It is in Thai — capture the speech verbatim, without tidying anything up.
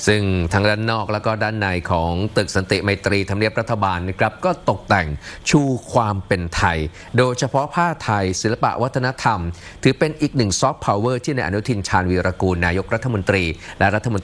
ซึ่งทั้งด้านนอกแล้วก็ด้านในของตึกสันติไมตรีทำเนียบรัฐบาลนะครับก็ตกแต่งชูความเป็นไทยโดยเฉพาะผ้าไทยศิลปะวัฒนธรรมถือเป็นอีกหนึ่งซอฟต์พาวเวอร์ที่นายอนุทินชาญวีรกูลนายกรัฐมนตรีและรัฐมนตรี